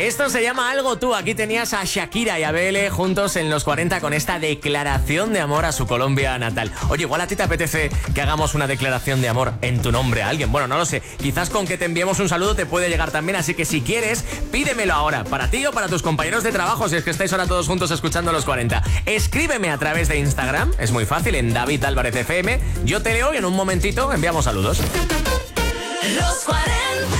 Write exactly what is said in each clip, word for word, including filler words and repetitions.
Esto se llama Algo Tú. Aquí tenías a Shakira y a B L juntos en los cuarenta con esta declaración de amor a su Colombia natal. Oye, igual a ti te apetece que hagamos una declaración de amor en tu nombre a alguien. Bueno, no lo sé. Quizás con que te enviemos un saludo te puede llegar también. Así que si quieres, pídemelo ahora. Para ti o para tus compañeros de trabajo, si es que estáis ahora todos juntos escuchando los cuarenta. Escríbeme a través de Instagram. Es muy fácil, en David Álvarez F M. Yo te leo y en un momentito enviamos saludos. Los cuarenta.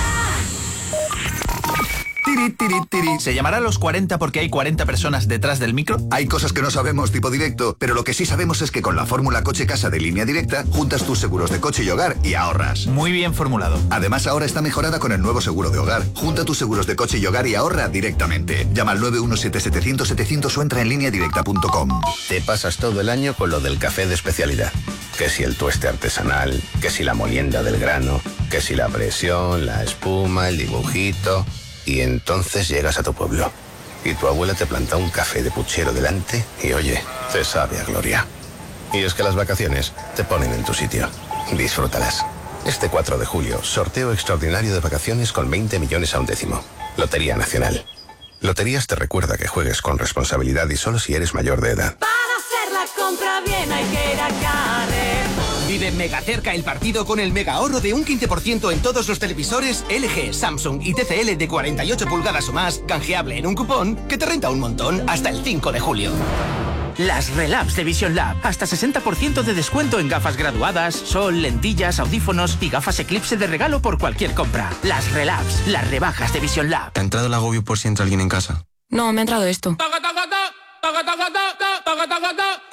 Tiri, tiri, tiri. ¿Se llamará Los cuarenta porque hay cuarenta personas detrás del micro? Hay cosas que no sabemos, tipo directo, pero lo que sí sabemos es que con la fórmula coche-casa de Línea Directa juntas tus seguros de coche y hogar y ahorras. Muy bien formulado. Además, ahora está mejorada con el nuevo seguro de hogar. Junta tus seguros de coche y hogar y ahorra directamente. Llama al nueve uno siete siete cero cero setecientos o entra en línea directa punto com. Te pasas todo el año con lo del café de especialidad. Que si el tueste artesanal, que si la molienda del grano, que si la presión, la espuma, el dibujito... Y entonces llegas a tu pueblo y tu abuela te planta un café de puchero delante y oye, te sabe a gloria. Y es que las vacaciones te ponen en tu sitio. Disfrútalas. Este cuatro de julio, sorteo extraordinario de vacaciones con veinte millones a un décimo. Lotería Nacional. Loterías te recuerda que juegues con responsabilidad y solo si eres mayor de edad. Para hacer la compra bien hay que ir a Carrefour. Vive mega cerca el partido con el mega ahorro de un quince por ciento en todos los televisores L G, Samsung y T C L de cuarenta y ocho pulgadas o más, canjeable en un cupón que te renta un montón hasta el cinco de julio. Las Relabs de Vision Lab. Hasta sesenta por ciento de descuento en gafas graduadas, sol, lentillas, audífonos y gafas Eclipse de regalo por cualquier compra. Las Relabs, las rebajas de Vision Lab. ¿Te ha entrado el agobio por si entra alguien en casa? No, me ha entrado esto.